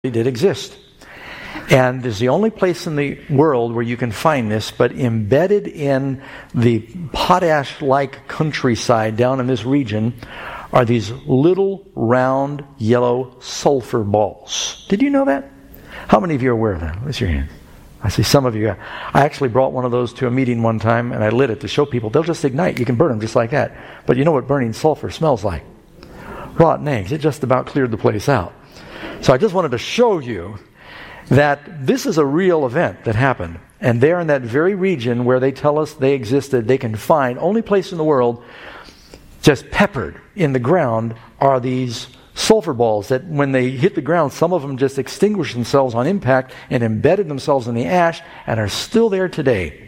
did exist. And there's the only place in the world where you can find this, but embedded in the potash-like countryside down in this region are these little round yellow sulfur balls. Did you know that? How many of you are aware of that? Raise your hand. I see some of you. I actually brought one of those to a meeting one time, and I lit it to show people they'll just ignite. You can burn them just like that. But you know what burning sulfur smells like? Rotten eggs. It just about cleared the place out. So I just wanted to show you that this is a real event that happened. And there in that very region where they tell us they existed, they can find, only place in the world, just peppered in the ground are these sulfur balls that when they hit the ground, some of them just extinguished themselves on impact and embedded themselves in the ash and are still there today.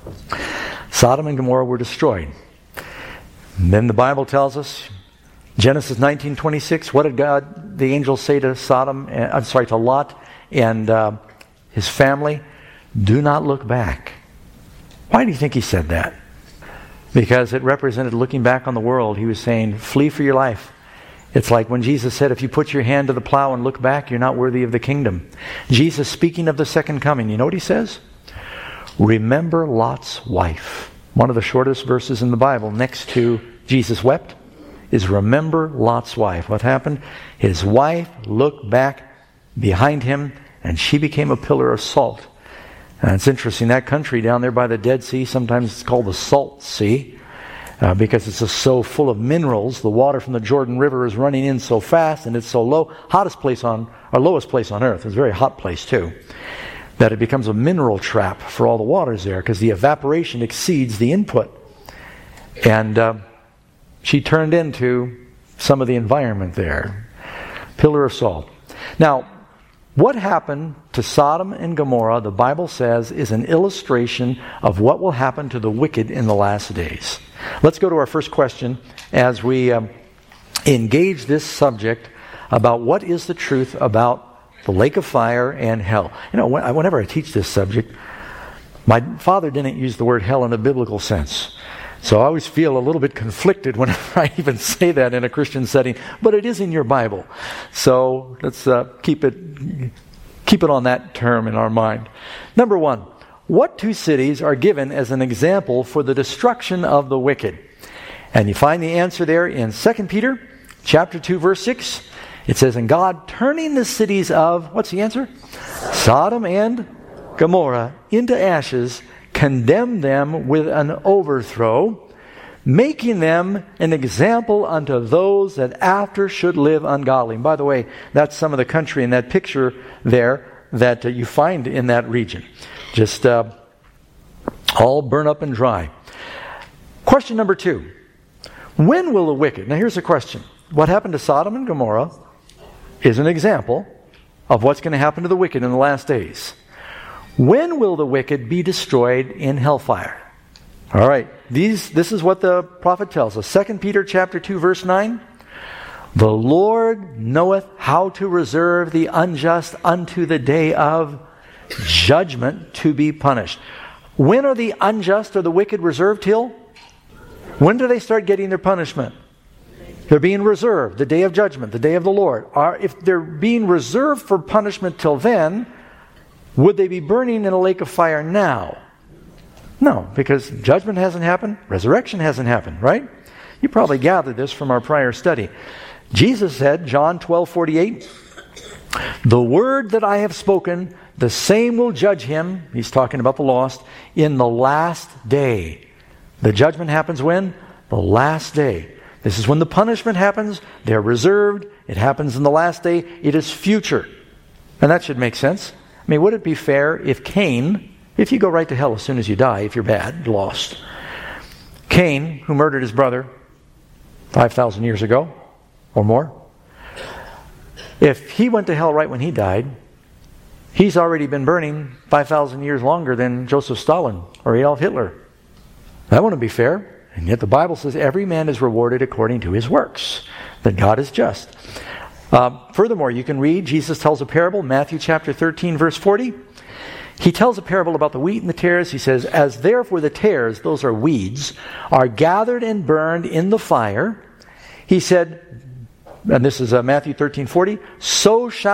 Sodom and Gomorrah were destroyed. And then the Bible tells us, Genesis 19:26, what did God, the angel, say to to Lot and his family? Do not look back. Why do you think he said that? Because it represented looking back on the world. He was saying, flee for your life. It's like when Jesus said, if you put your hand to the plow and look back, you're not worthy of the kingdom. Jesus, speaking of the second coming, you know what he says? Remember Lot's wife. One of the shortest verses in the Bible next to Jesus wept is remember Lot's wife. What happened? His wife looked back behind him and she became a pillar of salt. And it's interesting, that country down there by the Dead Sea, sometimes it's called the Salt Sea, because it's just so full of minerals. The water from the Jordan River is running in so fast and it's so low. Lowest place on earth. It's a very hot place too. That it becomes a mineral trap for all the waters there because the evaporation exceeds the input. And she turned into some of the environment there. Pillar of salt. Now, what happened to Sodom and Gomorrah, the Bible says, is an illustration of what will happen to the wicked in the last days. Let's go to our first question as we engage this subject about what is the truth about the lake of fire and hell. You know, whenever I teach this subject, my father didn't use the word hell in a biblical sense. So I always feel a little bit conflicted whenever I even say that in a Christian setting, but it is in your Bible. So let's keep it on that term in our mind. Number one, what two cities are given as an example for the destruction of the wicked? And you find the answer there in 2 Peter chapter 2, verse 6. It says, and God turning the cities of, what's the answer? Sodom and Gomorrah into ashes, condemned them with an overthrow, making them an example unto those that after should live ungodly. And by the way, that's some of the country in that picture there that you find in that region. Just all burn up and dry. Question number 2. When will the wicked... Now here's the question. What happened to Sodom and Gomorrah is an example of what's going to happen to the wicked in the last days. When will the wicked be destroyed in hellfire? All right. This is what the prophet tells us. 2 Peter chapter 2, verse 9. The Lord knoweth how to reserve the unjust unto the day of judgment to be punished. When are the unjust or the wicked reserved till? When do they start getting their punishment? They're being reserved. The day of judgment, the day of the Lord. If they're being reserved for punishment till then, would they be burning in a lake of fire now? No, because judgment hasn't happened, resurrection hasn't happened, right? You probably gathered this from our prior study. Jesus said, John 12:48, the word that I have spoken, the same will judge him, he's talking about the lost, in the last day. The judgment happens when? The last day. This is when the punishment happens. They're reserved. It happens in the last day. It is future. And that should make sense. I mean, would it be fair if Cain, if you go right to hell as soon as you die, if you're bad, lost. Cain, who murdered his brother 5,000 years ago or more, if he went to hell right when he died, he's already been burning 5,000 years longer than Joseph Stalin or Adolf Hitler. That wouldn't be fair. And yet the Bible says every man is rewarded according to his works, that God is just. Furthermore, you can read, Jesus tells a parable, Matthew chapter 13, verse 40. He tells a parable about the wheat and the tares. He says, as therefore the tares, those are weeds, are gathered and burned in the fire, he said, and this is Matthew 13:40, so shall